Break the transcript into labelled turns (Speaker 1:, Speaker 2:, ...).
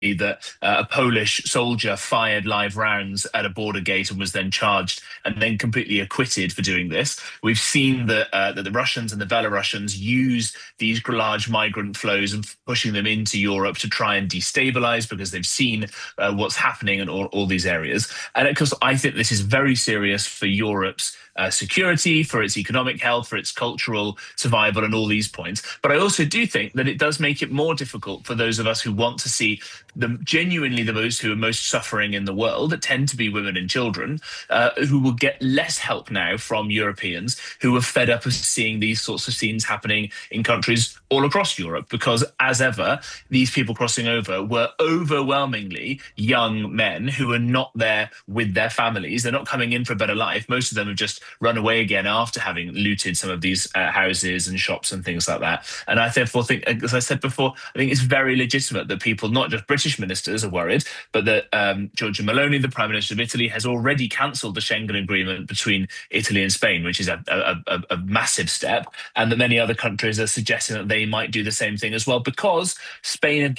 Speaker 1: that a Polish soldier fired live rounds at a border gate and was then charged and then completely acquitted for doing this. We've seen that the Russians and the Belarusians use these large migrant flows and pushing them into Europe to try and destabilize because they've seen what's happening in all these areas. And of course, I think this is very serious for Europe's security, for its economic health, for its cultural survival, and all these points. But I also do think that it does make it more difficult for those of us who want to see genuinely those who are most suffering in the world, that tend to be women and children, who will get less help now from Europeans who are fed up of seeing these sorts of scenes happening in countries all across Europe. Because as ever, these people crossing over were overwhelmingly young men who are not there with their families. They're not coming in for a better life. Most of them have just run away again after having looted some of these houses and shops and things like that. And I therefore think, as I said before, I think it's very legitimate that people, not just British ministers, are worried, but that Giorgia Meloni, the Prime Minister of Italy, has already cancelled the Schengen agreement between Italy and Spain, which is a massive step, and that many other countries are suggesting that they might do the same thing as well, because Spain have